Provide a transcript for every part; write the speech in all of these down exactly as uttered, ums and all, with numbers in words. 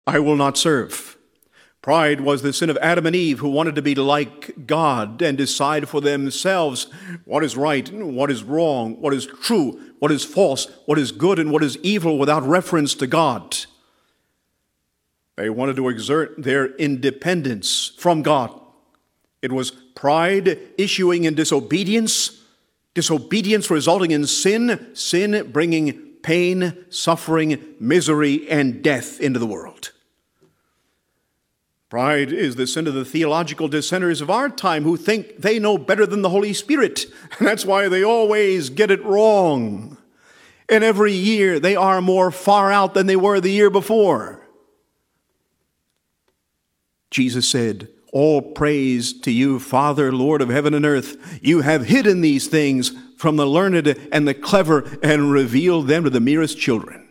I will not serve. Pride was the sin of Adam and Eve, who wanted to be like God and decide for themselves what is right and what is wrong, what is true, what is false, what is good and what is evil without reference to God. They wanted to exert their independence from God. It was pride issuing in disobedience, disobedience resulting in sin, sin bringing pain, suffering, misery, and death into the world. Pride is the sin of the theological dissenters of our time who think they know better than the Holy Spirit. And that's why they always get it wrong. And every year they are more far out than they were the year before. Jesus said, "All praise to you, Father, Lord of heaven and earth. You have hidden these things from the learned and the clever and revealed them to the merest children."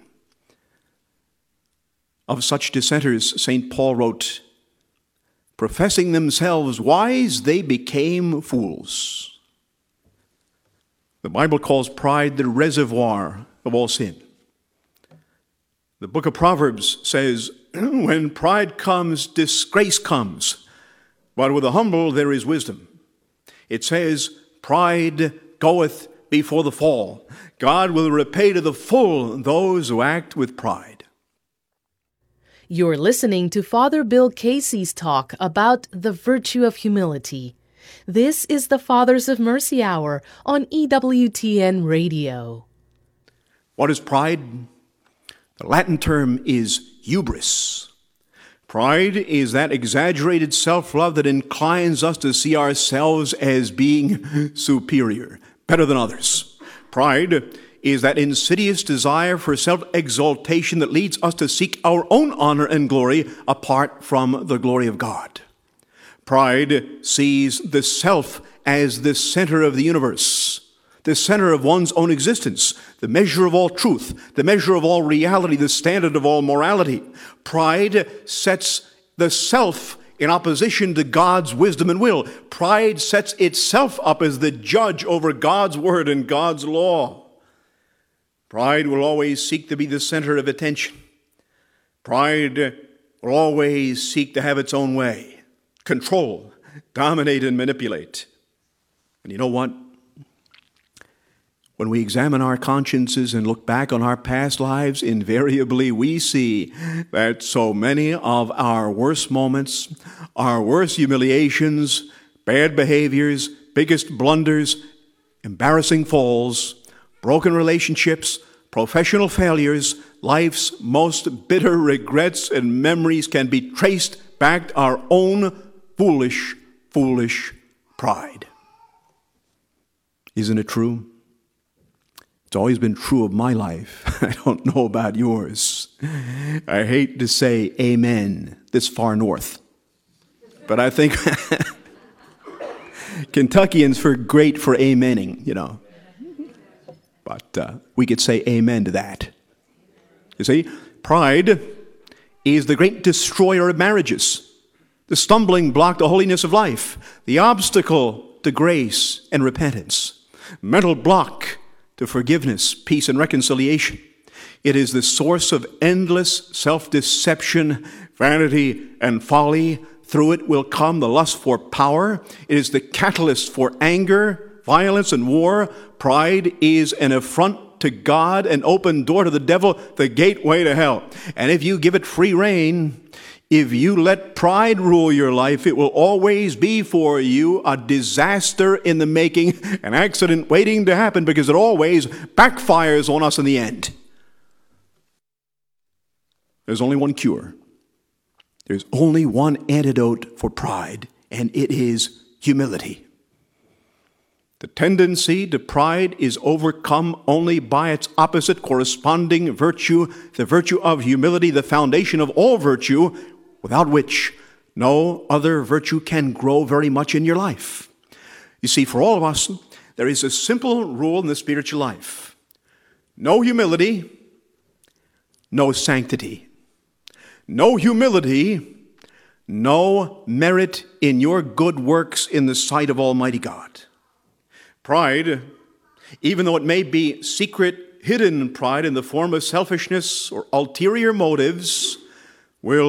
Of such dissenters, Saint Paul wrote, "Professing themselves wise, they became fools." The Bible calls pride the reservoir of all sin. The book of Proverbs says, "When pride comes, disgrace comes, but with the humble there is wisdom." It says, "Pride goeth before the fall. God will repay to the full those who act with pride." You're listening to Father Bill Casey's talk about the virtue of humility. This is the Fathers of Mercy Hour on E W T N Radio. What is pride? The Latin term is hubris. Pride is that exaggerated self-love that inclines us to see ourselves as being superior, better than others. Pride is that insidious desire for self-exaltation that leads us to seek our own honor and glory apart from the glory of God. Pride sees the self as the center of the universe, the center of one's own existence, the measure of all truth, the measure of all reality, the standard of all morality. Pride sets the self in opposition to God's wisdom and will. Pride sets itself up as the judge over God's word and God's law. Pride will always seek to be the center of attention. Pride will always seek to have its own way, control, dominate, and manipulate. And you know what? When we examine our consciences and look back on our past lives, invariably we see that so many of our worst moments, our worst humiliations, bad behaviors, biggest blunders, embarrassing falls, broken relationships, professional failures, life's most bitter regrets and memories can be traced back to our own foolish, foolish pride. Isn't it true? It's always been true of my life. I don't know about yours. I hate to say amen this far north, but I think Kentuckians are great for amening, you know. But uh, we could say amen to that. You see, pride is the great destroyer of marriages, the stumbling block to holiness of life, the obstacle to grace and repentance, mental block to forgiveness, peace, and reconciliation. It is the source of endless self-deception, vanity, and folly. Through it will come the lust for power. It is the catalyst for anger, violence, and war. Pride is an affront to God, an open door to the devil, the gateway to hell. And if you give it free rein, if you let pride rule your life, it will always be for you a disaster in the making, an accident waiting to happen, because it always backfires on us in the end. There's only one cure. There's only one antidote for pride, and it is humility. The tendency to pride is overcome only by its opposite corresponding virtue, the virtue of humility, the foundation of all virtue, without which no other virtue can grow very much in your life. You see, for all of us, there is a simple rule in the spiritual life. No humility, no sanctity. No humility, no merit in your good works in the sight of Almighty God. Pride, even though it may be secret, hidden pride in the form of selfishness or ulterior motives, will